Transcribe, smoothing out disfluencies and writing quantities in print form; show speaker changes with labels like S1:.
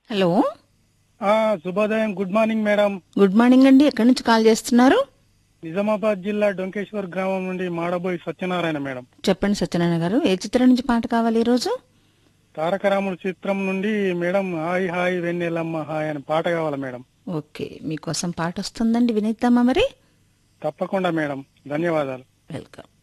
S1: Hello.
S2: శుభోదయం. Good morning madam.
S1: Good morning అండి. ఎక్కడి నుంచి కాల్ చేస్తున్నారు?
S2: నిజామాబాద్ జిల్లా డొంకేశ్వర్ గ్రామం నుండి మాడబోయి సత్యనారాయణ మేడం.
S1: చెప్పండి సత్యనారాయణ గారు, ఏ చిత్రం నుంచి పాట కావాలి ఈరోజు?
S2: తారకరాముడు చిత్రం నుండి మేడం హాయ్ హాయ్ వెన్నెలమ్మ హాయ్ అని పాట కావాలి మేడం.
S1: ఓకే, మీకోసం పాట వస్తుందండి, వినిద్దామా మరి?
S2: తప్పకుండా మేడం, ధన్యవాదాలు.
S1: వెల్కమ్.